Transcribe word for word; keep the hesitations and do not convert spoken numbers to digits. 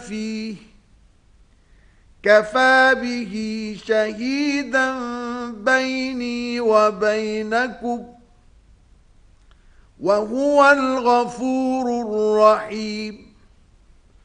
فيه كفى به شهيدا بيني وبينكم وهو الغفور الرحيم.